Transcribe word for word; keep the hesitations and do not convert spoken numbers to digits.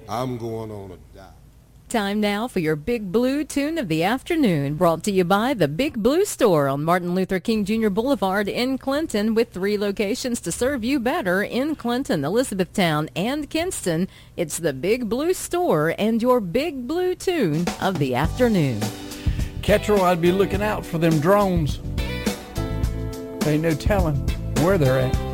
I'm going on a dive. Time now for your Big Blue Tune of the Afternoon, brought to you by the Big Blue Store on Martin Luther King Junior Boulevard in Clinton, with three locations to serve you better in Clinton, Elizabethtown, and Kinston. It's the Big Blue Store and your Big Blue Tune of the Afternoon. Kettrell, I'd be looking out for them drones. Ain't no telling where they're at.